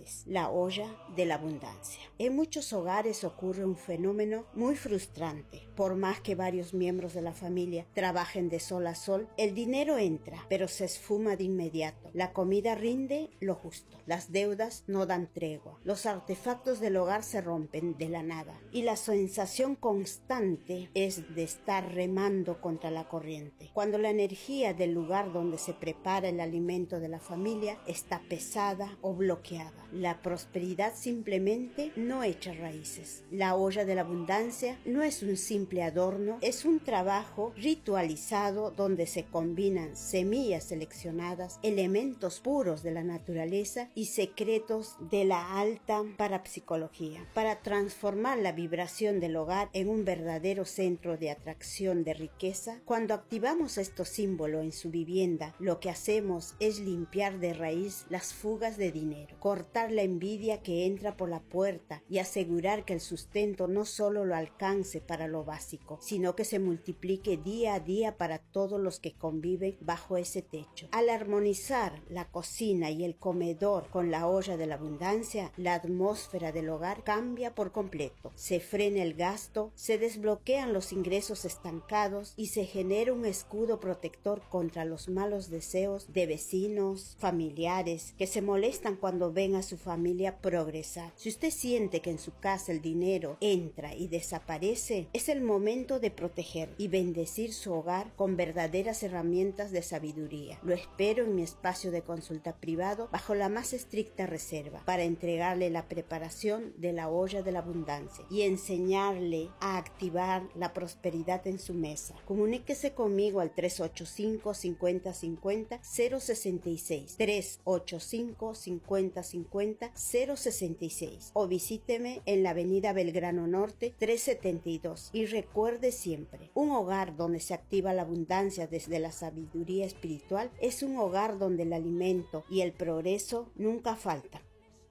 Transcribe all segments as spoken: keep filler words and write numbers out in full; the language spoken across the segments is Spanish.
es la olla de la abundancia. En muchos hogares ocurre un fenómeno muy frustrante. Por más que varios miembros de la familia trabajen de sol a sol, el dinero entra, pero se esfuma de inmediato. La comida rinde lo justo. Las deudas no dan tregua. Los artefactos del hogar se rompen de la nada. Y la sensación constante es de estar remando contra la corriente. Cuando la energía del lugar donde se prepara el alimento de la familia está pesada o bloqueada, la prosperidad simplemente no echa raíces. La olla de la abundancia no es un simple adorno, es un trabajo ritualizado donde se combinan semillas seleccionadas, elementos puros de la naturaleza y secretos de la alta parapsicología, para transformar la vibración del hogar en un verdadero centro de atracción de riqueza. Cuando activamos estos símbolos en su vivienda, lo que hacemos es limpiar de raíz las fugas de dinero, cortar la envidia que entra por la puerta y asegurar que el sustento no solo lo alcance para lo básico, sino que se multiplique día a día para todos los que conviven bajo ese techo. Al armonizar la cocina y el comedor con la olla de la abundancia, la atmósfera del hogar cambia por completo. Se frena el gasto, se desbloquean los ingresos estancados y se genera un escudo protector contra los malos deseos de vecinos, familiares, que se molestan cuando ven a su familia progresar. Si usted siente que en su casa el dinero entra y desaparece, es el momento de proteger y bendecir su hogar con verdaderas herramientas de sabiduría. Lo espero en mi espacio de consulta privado bajo la más estricta reserva para entregarle la preparación de la olla de la abundancia y enseñarle a activar la prosperidad en su mesa. Comuníquese conmigo al tres ocho cinco, cincuenta cincuenta, cero sesenta y seis, tres ocho cinco, cincuenta cincuenta, cero sesenta y seis, o visíteme en la avenida Belgrano Norte trescientos setenta y dos. Y recuerde siempre, un hogar donde se activa la abundancia desde la sabiduría espiritual es un hogar donde el alimento y el progreso nunca faltan.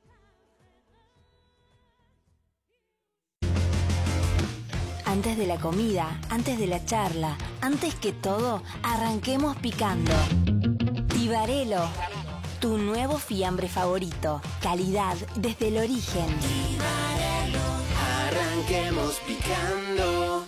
Antes de la comida, antes de la charla, antes que todo, arranquemos picando. Tibarelo, tu nuevo fiambre favorito. Calidad desde el origen. Tibarelo, arranquemos picando.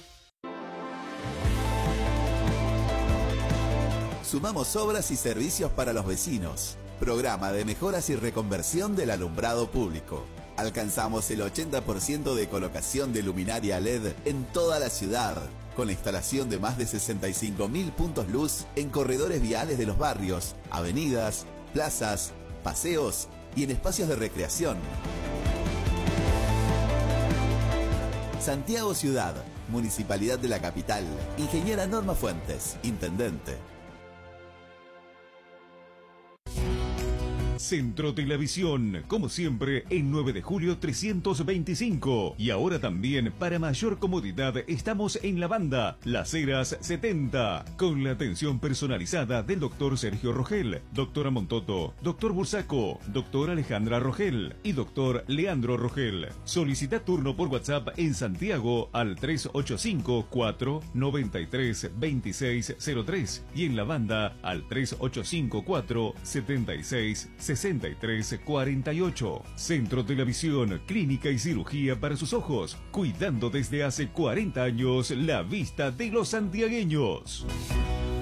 Sumamos obras y servicios para los vecinos. Programa de mejoras y reconversión del alumbrado público. Alcanzamos el ochenta por ciento de colocación de luminaria L E D en toda la ciudad, con la instalación de más de sesenta y cinco mil puntos luz en corredores viales de los barrios, avenidas, plazas, paseos y en espacios de recreación. Santiago Ciudad, Municipalidad de la Capital. Ingeniera Norma Fuentes, Intendente. Centro Televisión, como siempre, en nueve de julio trescientos veinticinco. Y ahora también, para mayor comodidad, estamos en la banda Las Heras setenta, con la atención personalizada del doctor Sergio Rogel, doctora Montoto, doctor Bursaco, doctora Alejandra Rogel y doctor Leandro Rogel. Solicita turno por WhatsApp en Santiago al tres ocho cinco, cuatro nueve tres, dos seis cero tres y en la banda al tres ocho cinco, cuatro siete seis, sesenta y tres cuarenta y ocho. Centro Televisión, clínica y cirugía para sus ojos, cuidando desde hace cuarenta años la vista de los santiagueños.